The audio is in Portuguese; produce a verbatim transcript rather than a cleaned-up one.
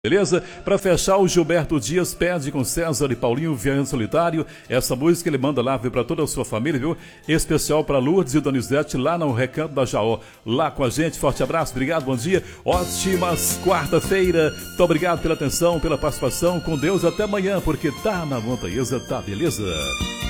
Beleza? Pra fechar, o Gilberto Dias pede com César e Paulinho Viana Solitário. Essa música ele manda lá, viu, pra toda a sua família, viu? Especial pra Lourdes e Donizete lá no Recanto da Jaó. Lá com a gente, forte abraço, obrigado, bom dia. Ótimas quarta-feira. Muito obrigado pela atenção, pela participação. Com Deus, até amanhã, porque tá na montanhesa, tá beleza?